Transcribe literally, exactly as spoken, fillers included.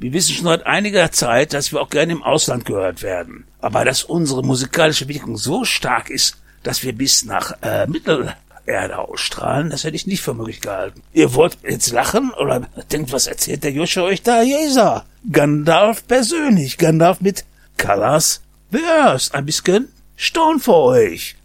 Wir wissen schon seit einiger Zeit, dass wir auch gerne im Ausland gehört werden. Aber dass unsere musikalische Wirkung so stark ist, dass wir bis nach äh, Mittelerde ausstrahlen, das hätte ich nicht für möglich gehalten. Ihr wollt jetzt lachen oder denkt, was erzählt der Joscha euch da? Jesa, Gandalf persönlich, Gandalf mit Colors the Earth. Ein bisschen Stone für euch.